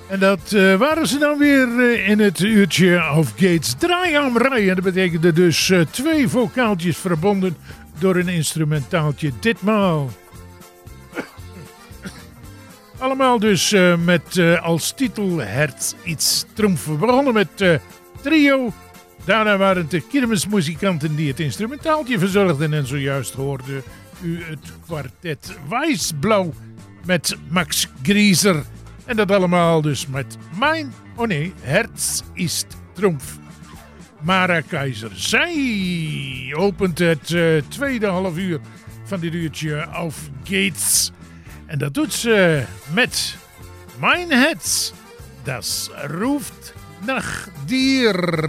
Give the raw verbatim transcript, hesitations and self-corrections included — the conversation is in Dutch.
En dat uh, waren ze dan weer uh, in het uurtje of Gates Draai aan Rij. En dat betekende dus uh, twee vocaaltjes verbonden door een instrumentaaltje. Ditmaal. Allemaal dus uh, met uh, als titel Herz iets Trumpf. We begonnen met uh, trio. Daarna waren het de kermismuzikanten die het instrumentaaltje verzorgden. En zojuist hoorde u het kwartet Wijsblauw met Max Grieser. En dat allemaal dus met Mijn, oh nee, Herz ist Trumpf. Mara Keizer. Zij opent het uh, tweede half uur van dit uurtje auf Gates. En dat doet ze met Mein Herz, das ruft nach dir.